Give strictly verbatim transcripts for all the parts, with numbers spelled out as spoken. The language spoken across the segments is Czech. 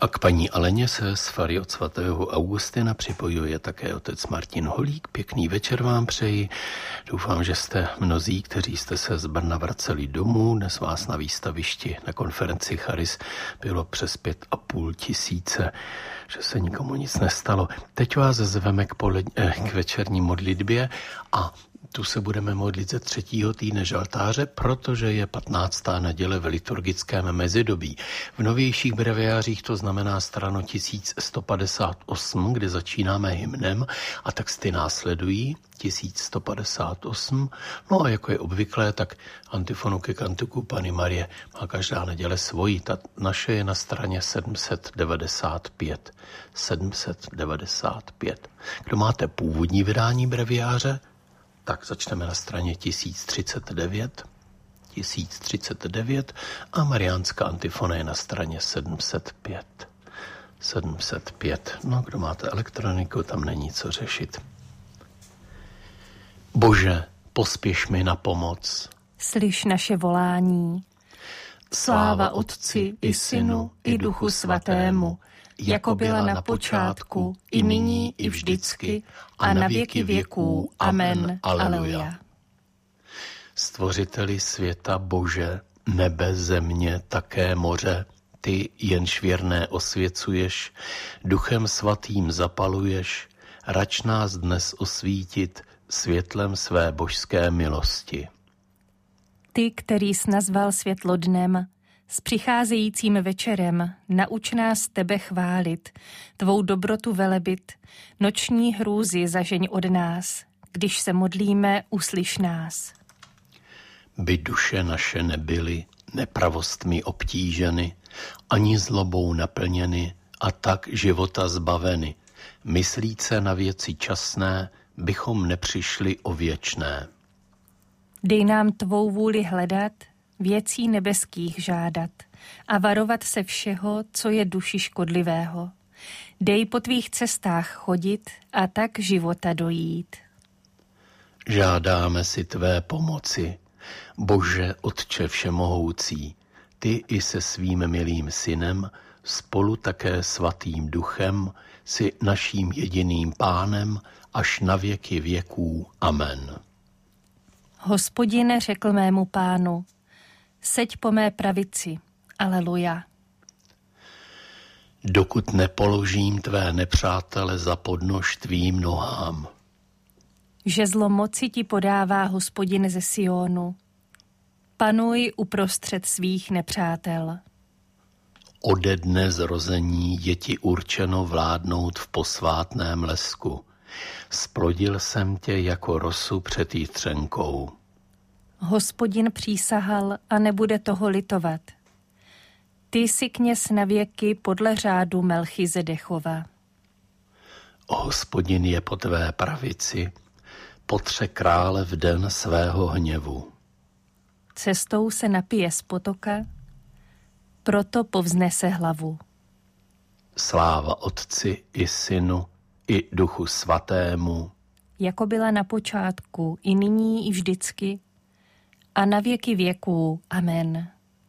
A k paní Aleně se z fary od svatého Augustina připojuje také otec Martin Holík. Pěkný večer vám přeji. Doufám, že jste mnozí, kteří jste se z Brna vraceli domů. Dnes vás na výstavišti na konferenci Charis bylo přes pět a půl tisíce, že se nikomu nic nestalo. Teď vás zveme k, poled... eh, k večerní modlitbě a tu se budeme modlit ze třetího týdne žaltáře, protože je patnáctá neděle v liturgickém mezidobí. V novějších breviářích to znamená stranu tisíc sto padesát osm, kde začínáme hymnem a texty následují tisíc sto padesát osm. No a jako je obvyklé, tak antifonu ke kantiku Panny Marie má každá neděle svoji. Ta naše je na straně sedm set devadesát pět. sedm set devadesát pět. Kdo máte původní vydání breviáře? Tak začneme na straně tisíc třicet devět, tisíc třicet devět a mariánská antifona je na straně sedm set pět. sedm set pět. No, kdo máte elektroniku, tam není co řešit. Bože, pospěš mi na pomoc. Slyš naše volání. Sláva Otci i Synu i Duchu Svatému, jako byla na počátku, i nyní, i vždycky, a na věky věků. Amen. Aleluja. Stvořiteli světa Bože, nebe, země, také moře, ty jenž věrné osvěcuješ, Duchem Svatým zapaluješ, rač nás dnes osvítit světlem své božské milosti. Ty, který jsi nazval světlo dnem, s přicházejícím večerem nauč nás tebe chválit, tvou dobrotu velebit, noční hrůzy zažeň od nás, když se modlíme, uslyš nás. By duše naše nebyly nepravostmi obtíženy, ani zlobou naplněny a tak života zbaveny, myslíce na věci časné, bychom nepřišli o věčné. Dej nám tvou vůli hledat, věcí nebeských žádat a varovat se všeho, co je duši škodlivého. Dej po tvých cestách chodit a tak života dojít. Žádáme si tvé pomoci, Bože Otče všemohoucí, ty i se svým milým synem, spolu také svatým duchem, si naším jediným pánem až na věky věků. Amen. Hospodine, řekl mému pánu, seď po mé pravici. Aleluja. Dokud nepoložím tvé nepřátele za podnož tvým nohám. Žezlo moci ti podává Hospodin ze Sionu. Panuj uprostřed svých nepřátel. Ode dne zrození je ti určeno vládnout v posvátném lesku. Splodil jsem tě jako rosu před jitřenkou. Hospodin přísahal a nebude toho litovat. Ty jsi kněz na věky podle řádu Melchizedechova. Hospodin je po tvé pravici, potře krále v den svého hněvu. Cestou se napije z potoka, proto povznese hlavu. Sláva Otci i Synu i Duchu Svatému, jako byla na počátku, i nyní, i vždycky, a na věky věků. Amen.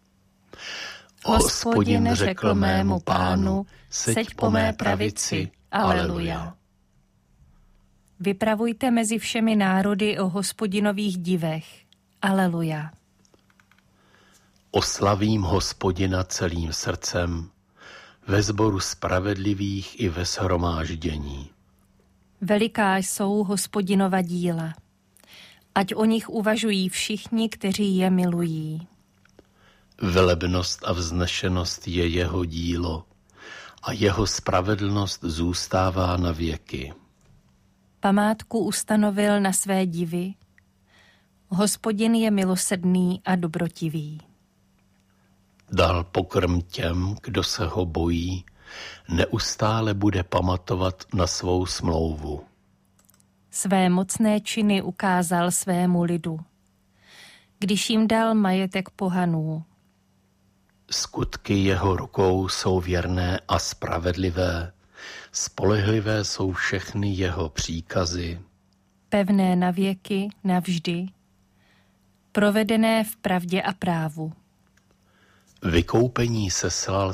Hospodin řekl mému pánu, seď po mé pravici. Aleluja. Vypravujte mezi všemi národy o Hospodinových divech. Aleluja. Oslavím Hospodina celým srdcem, ve sboru spravedlivých i ve shromáždění. Veliká jsou Hospodinova díla, ať o nich uvažují všichni, kteří je milují. Velebnost a vznešenost je jeho dílo a jeho spravedlnost zůstává na věky. Památku ustanovil na své divy, Hospodin je milosrdný a dobrotivý. Dal pokrm těm, kdo se ho bojí, neustále bude pamatovat na svou smlouvu. Své mocné činy ukázal svému lidu, když jim dal majetek pohanů. Skutky jeho rukou jsou věrné a spravedlivé, spolehlivé jsou všechny jeho příkazy. Pevné na věky, navždy, provedené v pravdě a právu. Vykoupení seslal